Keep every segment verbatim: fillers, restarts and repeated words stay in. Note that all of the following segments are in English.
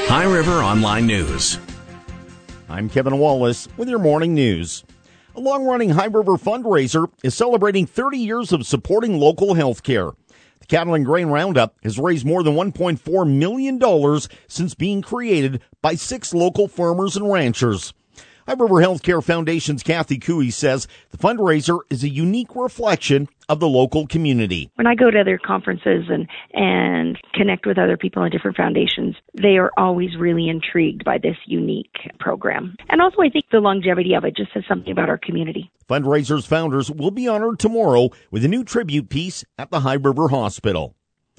High River Online News. I'm Kevin Wallace with your morning news. A long-running High River fundraiser is celebrating thirty years of supporting local health care. The Cattle and Grain Roundup has raised more than one point four million dollars since being created by six local farmers and ranchers. High River Healthcare Foundation's Kathy Cooey says the fundraiser is a unique reflection of the local community. When I go to other conferences and, and connect with other people in different foundations, they are always really intrigued by this unique program. And also I think the longevity of it just says something about our community. Fundraiser's founders will be honored tomorrow with a new tribute piece at the High River Hospital.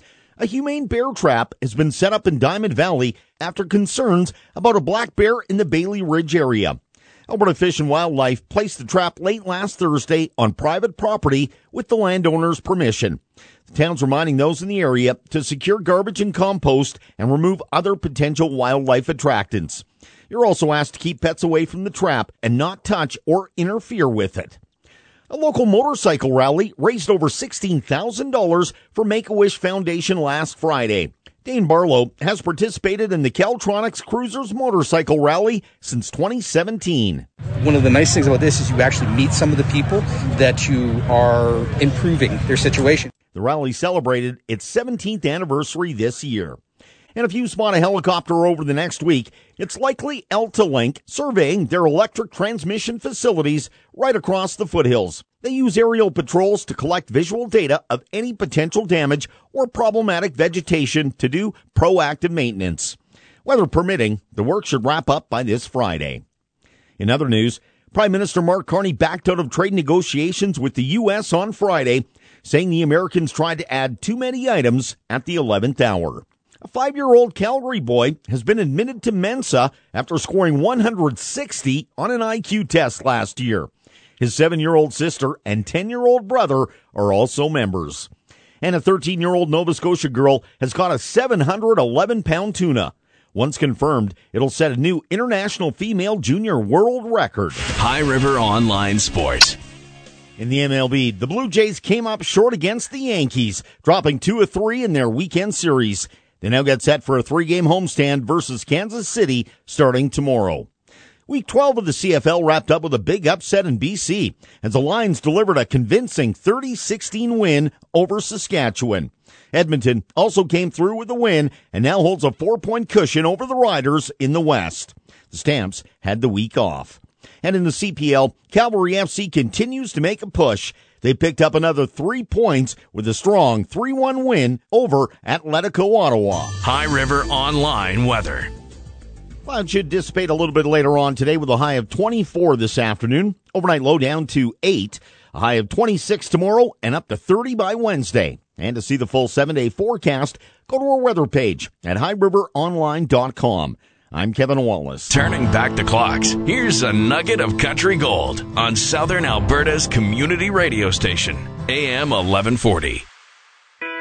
A humane bear trap has been set up in Diamond Valley after concerns about a black bear in the Bailey Ridge area. Alberta Fish and Wildlife placed the trap late last Thursday on private property with the landowner's permission. The town's reminding those in the area to secure garbage and compost and remove other potential wildlife attractants. You're also asked to keep pets away from the trap and not touch or interfere with it. A local motorcycle rally raised over sixteen thousand dollars for Make-A-Wish Foundation last Friday. Dane Barlow has participated in the Caltronics Cruisers Motorcycle Rally since twenty seventeen. One of the nice things about this is you actually meet some of the people that you are improving their situation. The rally celebrated its seventeenth anniversary this year. And if you spot a helicopter over the next week, it's likely AltaLink surveying their electric transmission facilities right across the foothills. They use aerial patrols to collect visual data of any potential damage or problematic vegetation to do proactive maintenance. Weather permitting, the work should wrap up by this Friday. In other news, Prime Minister Mark Carney backed out of trade negotiations with the U S on Friday, saying the Americans tried to add too many items at the eleventh hour. A five-year-old Calgary boy has been admitted to Mensa after scoring one hundred sixty on an I Q test last year. His seven-year-old sister and ten-year-old brother are also members. And a thirteen-year-old Nova Scotia girl has caught a seven hundred eleven pound tuna. Once confirmed, it'll set a new international female junior world record. High River Online Sports. In the M L B, the Blue Jays came up short against the Yankees, dropping two of three in their weekend series. They now get set for a three-game homestand versus Kansas City starting tomorrow. Week twelve of the C F L wrapped up with a big upset in B C as the Lions delivered a convincing thirty sixteen win over Saskatchewan. Edmonton also came through with a win and now holds a four-point cushion over the Riders in the West. The Stamps had the week off. And in the C P L, Cavalry F C continues to make a push. They picked up another three points with a strong three one win over Atletico Ottawa. High River Online weather. Clouds should dissipate a little bit later on today with a high of twenty-four this afternoon. Overnight low down to eight. A high of twenty-six tomorrow and up to thirty by Wednesday. And to see the full seven-day forecast, go to our weather page at high river online dot com. I'm Kevin Wallace. Turning back the clocks, here's a nugget of country gold on Southern Alberta's community radio station, A M eleven forty.